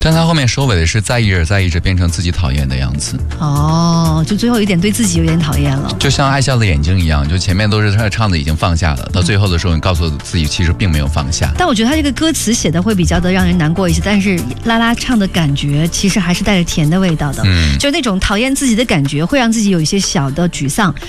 但他后面收尾的是在意着在意着变成自己讨厌的样子。 哦，就最后一点对自己有点讨厌了， 就像爱笑的眼睛一样，就前面都是他唱的已经放下了，到最后的时候你告诉自己其实并没有放下。 但我觉得他这个歌词写的会比较的让人难过一些，但是拉拉唱的感觉其实还是带着甜的味道的，就那种讨厌自己的感觉会让自己有一些小的沮丧，